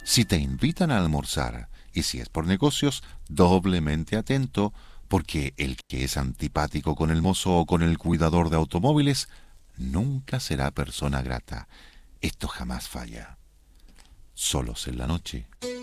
Si te invitan a almorzar, y si es por negocios, doblemente atento, porque el que es antipático con el mozo o con el cuidador de automóviles nunca será persona grata. Esto jamás falla. Solos en la noche.